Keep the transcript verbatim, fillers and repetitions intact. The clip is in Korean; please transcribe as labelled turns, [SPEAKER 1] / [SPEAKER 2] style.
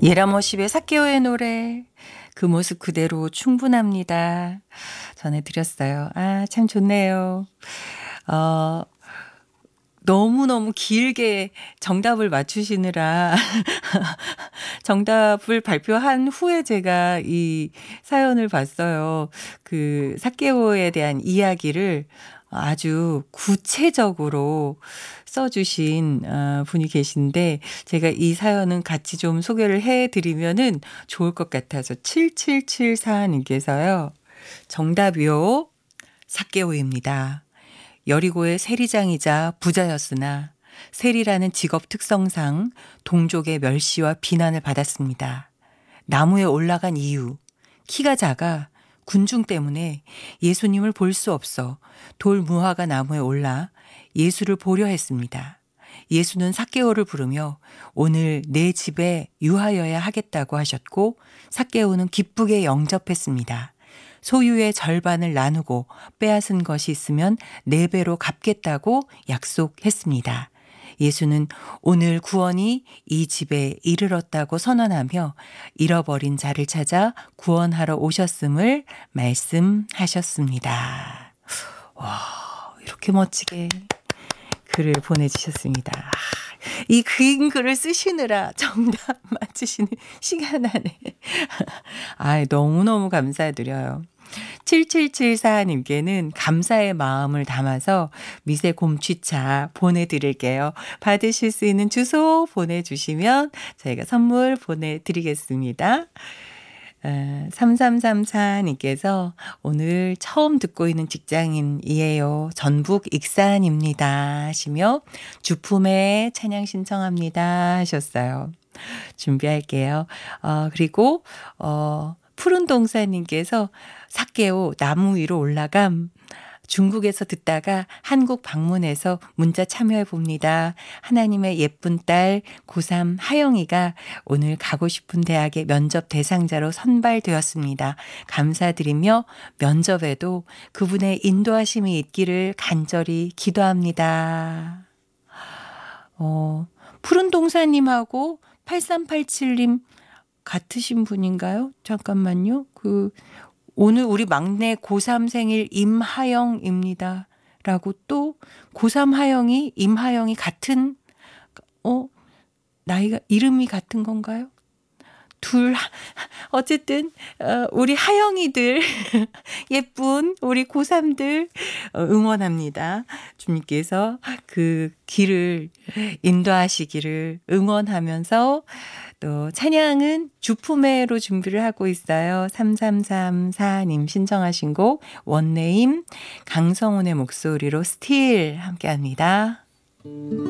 [SPEAKER 1] 예라머십의 삭개오의 노래 그 모습 그대로 충분합니다. 전해드렸어요. 아, 참 좋네요. 어, 너무너무 길게 정답을 맞추시느라 정답을 발표한 후에 제가 이 사연을 봤어요. 그 삭개오에 대한 이야기를 아주 구체적으로 써주신 어, 분이 계신데 제가 이 사연은 같이 좀 소개를 해드리면은 좋을 것 같아서 칠칠칠사 님께서요. 정답이요. 삭개오입니다. 여리고의 세리장이자 부자였으나 세리라는 직업 특성상 동족의 멸시와 비난을 받았습니다. 나무에 올라간 이유, 키가 작아 군중 때문에 예수님을 볼 수 없어 돌무화과 나무에 올라 예수를 보려 했습니다. 예수는 삭개오를 부르며 오늘 내 집에 유하여야 하겠다고 하셨고 삭개오는 기쁘게 영접했습니다. 소유의 절반을 나누고 빼앗은 것이 있으면 네 배로 갚겠다고 약속했습니다. 예수는 오늘 구원이 이 집에 이르렀다고 선언하며 잃어버린 자를 찾아 구원하러 오셨음을 말씀하셨습니다. 와, 이렇게 멋지게 글을 보내주셨습니다. 이 긴 글을 쓰시느라 정답 맞추시는 시간 안에 아, 너무너무 감사드려요. 칠칠칠사 님께는 감사의 마음을 담아서 미세 곰취차 보내드릴게요. 받으실 수 있는 주소 보내주시면 저희가 선물 보내드리겠습니다. 어, 삼삼삼사 님께서 오늘 처음 듣고 있는 직장인이에요. 전북 익산입니다 하시며 주품에 찬양 신청합니다 하셨어요. 준비할게요. 어, 그리고 어, 푸른 동사님께서 삭개오 나무 위로 올라감 중국에서 듣다가 한국 방문해서 문자 참여해 봅니다. 하나님의 예쁜 딸 고삼 하영이가 오늘 가고 싶은 대학의 면접 대상자로 선발되었습니다. 감사드리며 면접에도 그분의 인도하심이 있기를 간절히 기도합니다. 어, 푸른 동사님하고 팔삼팔칠 님 같으신 분인가요? 잠깐만요. 그 오늘 우리 막내 고삼 생일 임하영입니다. 라고 또 고삼 하영이 임하영이 같은 어 나이가 이름이 같은 건가요? 둘 어쨌든 어, 우리 하영이들 예쁜 우리 고삼들 응원합니다. 주님께서 그 길을 인도하시기를 응원하면서 또 찬양은 주품회로 준비를 하고 있어요. 삼삼삼사 님 신청하신 곡 원네임 강성훈의 목소리로 스틸 함께합니다.